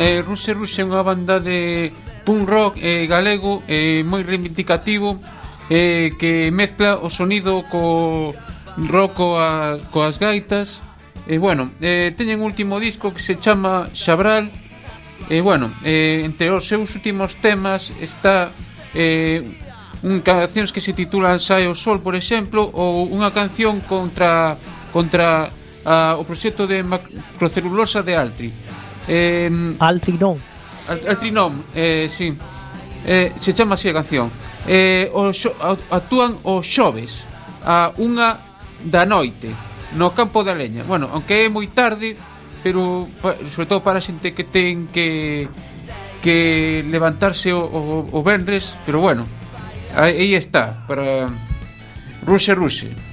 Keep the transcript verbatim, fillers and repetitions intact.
eh, Ruxe Ruxe é unha banda de punk rock eh, galego, eh, moi reivindicativo, eh, que mezcla o sonido co rock coa, coas gaitas. E eh, bueno, eh, teñen un último disco que se chama Xabral. E eh, bueno, eh, entre os seus últimos temas está eh, un cancións que se titulan Sae o Sol, por exemplo, ou unha canción contra contra a, o proxecto de macrocelulosa de Altri. Eh, Altri non. Altri non, eh, sí. Eh, se chama así a canción. Eh, o xo, actúan os xoves a unha da noite no Campo da Leña. Bueno, aunque é moi tarde, pero sobre todo para a xente que ten que que levantarse o, o, o venres, pero bueno, aí está para Ruxe Ruxe.